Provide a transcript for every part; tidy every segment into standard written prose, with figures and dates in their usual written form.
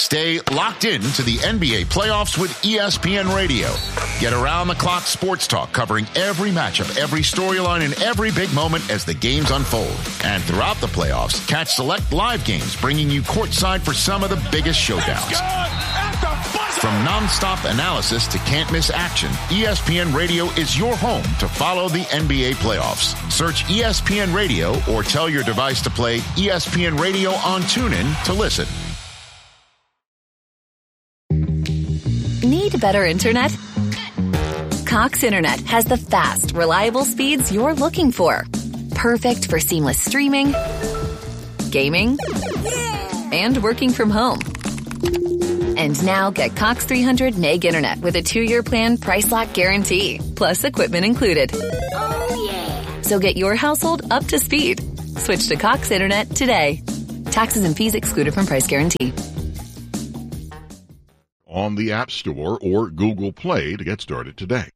Stay locked in to the NBA playoffs with ESPN Radio. Get around-the-clock sports talk covering every matchup, every storyline, and every big moment as the games unfold. And throughout the playoffs, catch select live games bringing you courtside for some of the biggest showdowns. From nonstop analysis to can't-miss action, ESPN Radio is your home to follow the NBA playoffs. Search ESPN Radio or tell your device to play ESPN Radio on TuneIn to listen. Need better internet? Cox Internet has the fast, reliable speeds you're looking for. Perfect for seamless streaming, gaming, and working from home. And now get Cox 300 meg internet with a 2-year plan price lock guarantee, plus equipment included. Oh, yeah. So get your household up to speed. Switch to Cox Internet today. Taxes and fees excluded from price guarantee. On the App Store or Google Play to get started today.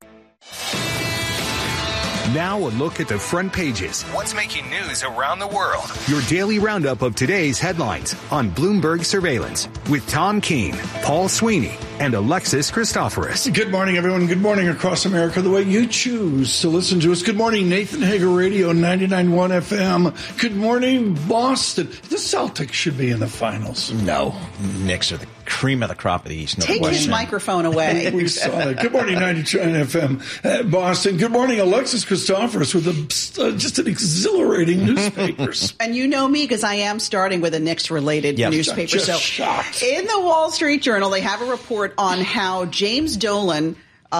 Now a look at the front pages. What's making news around the world? Your daily roundup of today's headlines on Bloomberg Surveillance with Tom Keene, Paul Sweeney, and Alexis Christoforous. Good morning, everyone. Good morning across America, the way you choose to listen to us. Good morning, Nathan Hager Radio, 99.1 FM. Good morning, Boston. The Celtics should be in the finals. No, Knicks are the cream of the crop of the East. Take his microphone away. We saw that. Good morning, 92.9 FM, Boston. Good morning, Alexis Christoforous with just an exhilarating newspapers. And you know me because I am starting with a Knicks-related newspaper. Just shocked. In the Wall Street Journal, they have a report on how James Dolan,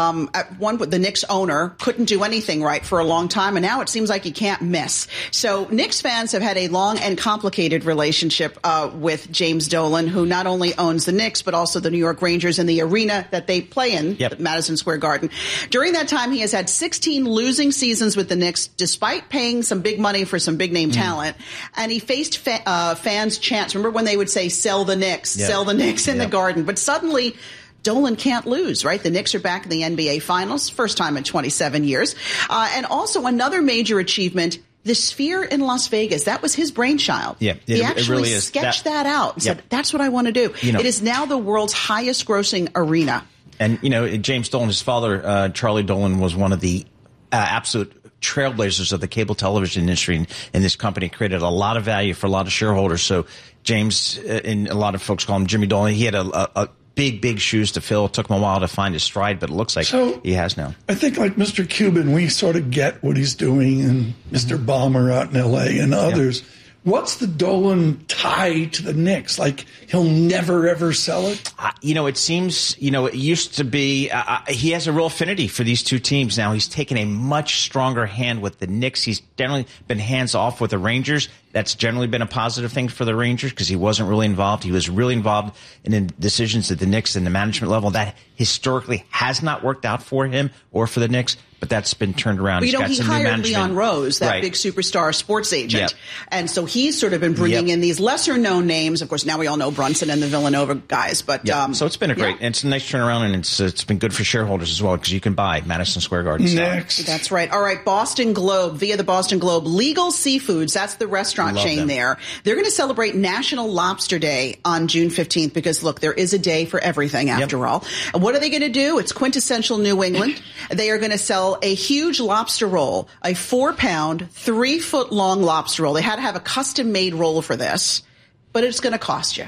the Knicks owner, couldn't do anything right for a long time, and now it seems like he can't miss. So Knicks fans have had a long and complicated relationship with James Dolan, who not only owns the Knicks, but also the New York Rangers and the arena that they play in, Madison Square Garden. During that time, he has had 16 losing seasons with the Knicks, despite paying some big money for some big-name talent. And he faced fans' chants. Remember when they would say, sell the Knicks, sell the Knicks in the Garden? But suddenly Dolan can't lose, right? The Knicks are back in the NBA Finals, first time in 27 years. And also another major achievement, the Sphere in Las Vegas. That was his brainchild. Yeah, he actually it really is. sketched that out and said, that's what I want to do. It is now the world's highest grossing arena. And, James Dolan, his father, Charlie Dolan, was one of the absolute trailblazers of the cable television industry, and this company created a lot of value for a lot of shareholders. So James, and a lot of folks call him Jimmy Dolan, he had a big shoes to fill. It took him a while to find his stride, but it looks like he has now. I think like Mr. Cuban, we sort of get what he's doing, and Mr. Ballmer out in L.A. and others. What's the Dolan tie to the Knicks? Like, he'll never, ever sell it? It seems, it used to be, he has a real affinity for these two teams now. He's taken a much stronger hand with the Knicks. He's generally been hands off with the Rangers. That's generally been a positive thing for the Rangers because he wasn't really involved. He was really involved in the decisions at the Knicks and the management level. That historically has not worked out for him or for the Knicks, but that's been turned around. Well, he hired Leon Rose, that big superstar sports agent. And so he's sort of been bringing in these lesser-known names. Of course, now we all know Brunson and the Villanova guys. But so it's been and it's a nice turnaround, and it's been good for shareholders as well because you can buy Madison Square Garden. Next. That's right. All right, Boston Globe, via the Boston Globe, Legal Seafoods, that's the restaurant chain there. They're going to celebrate National Lobster Day on June 15th because, look, there is a day for everything after all. What are they going to do? It's quintessential New England. They are going to sell a huge lobster roll, a 4-pound, 3-foot-long lobster roll. They had to have a custom-made roll for this, but it's going to cost you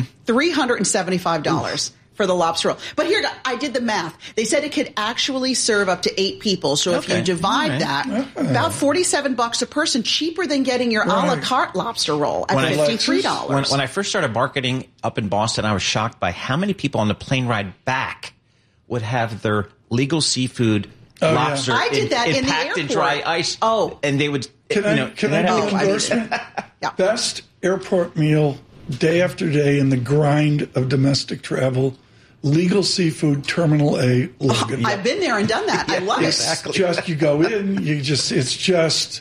$375. For the lobster roll. But here, I did the math. They said it could actually serve up to 8 people. So if you divide that, about $47 a person, cheaper than getting your a la carte lobster roll at $53. When I first started marketing up in Boston, I was shocked by how many people on the plane ride back would have their legal seafood lobster I did that in the packed in airport. dry ice. And they would, Can I do an endorsement? Best airport meal day after day in the grind of domestic travel. Legal Seafood, Terminal A, Logan. I've been there and done that. I love it. Just you go in, it's just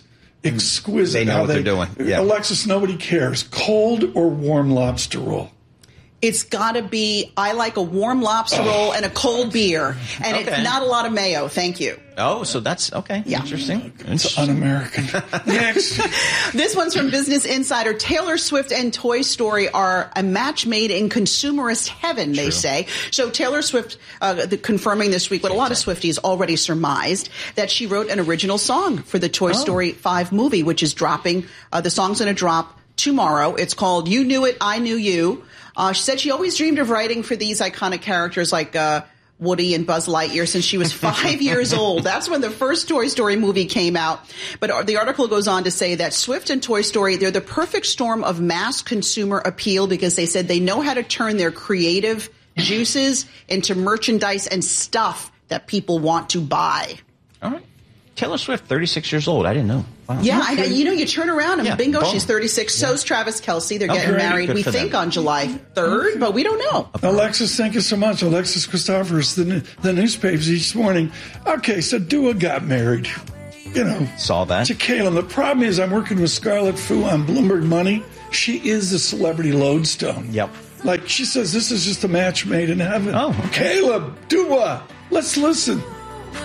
exquisite. They know what they're doing. Alexis, nobody cares. Cold or warm lobster roll? It's got to be, I like a warm lobster roll and a cold beer. And it's not a lot of mayo. Thank you. Oh, so that's okay. Yeah. Interesting. It's un-American. Next. This one's from Business Insider. Taylor Swift and Toy Story are a match made in consumerist heaven, they say. So Taylor Swift confirming this week what a lot of Swifties already surmised, that she wrote an original song for the Toy Story 5 movie, which is dropping. The song's going to drop tomorrow. It's called You Knew It, I Knew You. She said she always dreamed of writing for these iconic characters like Woody and Buzz Lightyear since she was 5 years old. That's when the first Toy Story movie came out. But the article goes on to say that Swift and Toy Story, they're the perfect storm of mass consumer appeal because they said they know how to turn their creative juices into merchandise and stuff that people want to buy. All right. Taylor Swift, 36 years old. I didn't know. Wow. Yeah, you turn around and bingo, boom. She's 36. Yeah. So's Travis Kelce. They're getting married, we think, on July 3rd, but we don't know. Alexis, thank you so much. Alexis Christophorus, the newspapers each morning. Okay, so Dua got married. Saw that. To Caleb. The problem is I'm working with Scarlett Fu on Bloomberg Money. She is the celebrity lodestone. Yep. Like she says, this is just a match made in heaven. Oh, okay. Caleb, Dua, let's listen.